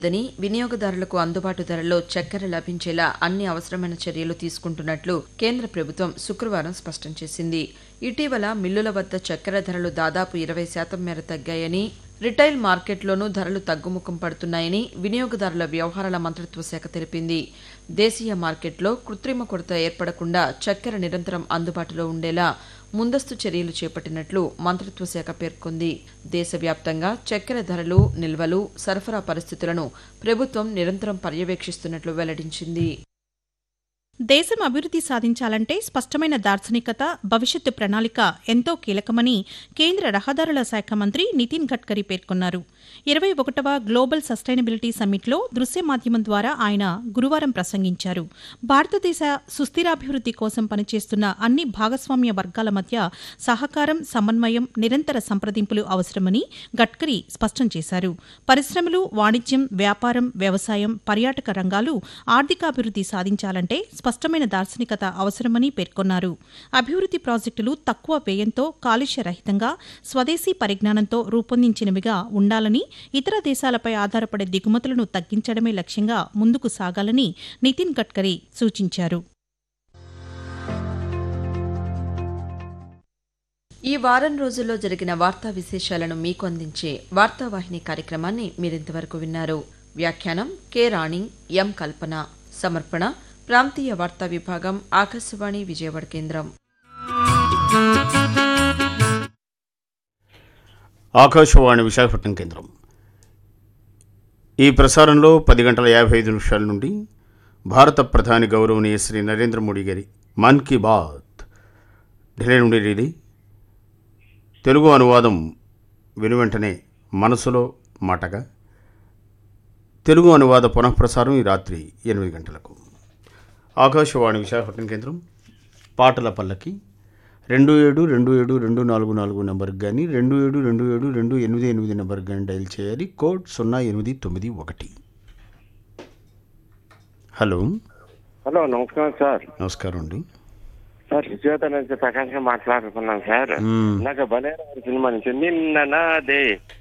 దని వినియోగదారులకు అందుబాటు ధరల్లో చక్కెర లభించేలా అన్ని అవసరమైన చర్యలు తీసుకుంటున్నట్లు కేంద్ర ప్రభుత్వం శుక్రవారం స్పష్టం చేసింది. ఇటీవల మిల్లుల వద్ద చక్కెర ధరలు దాదాపు 20% మేర తగ్గాయని, రిటైల్ మార్కెట్లోనూ ధరలు తగ్గుముఖం పడుతున్నాయని వినియోగదారుల వ్యవహారాల మంత్రిత్వ శాఖ తెలిపింది. దేశీయ మార్కెట్లో కృత్రిమ కొరత ఏర్పడకుండా చక్కెర నిరంతరం అందుబాటులో ఉండేలా ముందస్తు చర్యలు చేపట్టినట్లు మంత్రిత్వ శాఖ పేర్కొంది. దేశవ్యాప్తంగా చక్కెర ధరలు, నిల్వలు, సరఫరా పరిస్థితులను ప్రభుత్వం నిరంతరం పర్యవేక్షిస్తున్నట్లు వెల్లడించింది. దేశం అభివృద్ధి సాధించాలంటే స్పష్టమైన దార్శనికత, భవిష్యత్తు ప్రణాళిక ఎంతో కీలకమని కేంద్ర రహదారుల శాఖ మంత్రి నితిన్ గడ్కరీ పేర్కొన్నారు. 21వ గ్లోబల్ సస్టైనబిలిటీ సమ్మిట్లో దృశ్య మాధ్యమం ద్వారా ఆయన గురువారం ప్రసంగించారు. భారతదేశ సుస్థిరాభివృద్ధి కోసం పనిచేస్తున్న అన్ని భాగస్వామ్య వర్గాల మధ్య సహకారం, సమన్వయం, నిరంతర సంప్రదింపులు అవసరమని గడ్కరీ స్పష్టం చేశారు. పరిశ్రమలు, వాణిజ్యం, వ్యాపారం, వ్యవసాయం, పర్యాటక రంగాలు ఆర్థికాభివృద్ధి సాధించాలంటే స్పష్టమైన దార్శనికత అవసరమని పేర్కొన్నారు. అభివృద్ధి ప్రాజెక్టులు తక్కువ వ్యయంతో, కాలుష్య రహితంగా, స్వదేశీ పరిజ్ఞానంతో రూపొందించినవిగా ఉండాలని, ఇతర దేశాలపై ఆధారపడే దిగుమతులను తగ్గించడమే లక్ష్యంగా ముందుకు సాగాలని నితిన్ గడ్కరీ సూచించారు. ఈ వారం రోజుల్లో జరిగిన వార్తా విశేషాలను మీకు అందించే వార్తావాహిని కార్యక్రమాన్ని మీరింతవరకు విన్నారు. వ్యాఖ్యానం కె రాణి, ఎం కల్పన. సమర్పణ ప్రాంతీయ వార్తా విభాగం, ఆకాశవాణి విజయవాడ కేంద్రం. ఆకాశవాణి విశాఖపట్నం కేంద్రం. ఈ ప్రసారంలో 10:55 నుండి భారత ప్రధాని గౌరవనీయ శ్రీ నరేంద్ర మోడీ గారి మన్ కీ బాత్ ఢిల్లీ నుండి రిలీ తెలుగు అనువాదం వెనువెంటనే మనసులో మాటగా తెలుగు అనువాద పునఃప్రసారం ఈ రాత్రి 8 గంటలకు. ఆకాశవాణి విశాఖపట్నం కేంద్రం. పాటల పల్లకి 272724 నెంబర్కి కానీ 27272888 నెంబర్కి కానీ డైల్ చేయాలి. కోడ్ 0891. హలో హలో, నమస్కారం సార్. నమస్కారం అండి సార్, విజయవాడ నుంచి ప్రకాశం మాట్లాడుతున్నాను సార్. నాకు బలేరు సినిమా నుంచి నిన్న నాదే